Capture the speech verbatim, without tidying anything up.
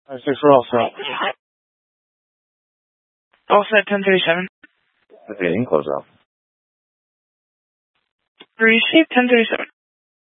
Five six, we're all set. All set, ten thirty-seven. Okay, in close out. Receive ten thirty-seven.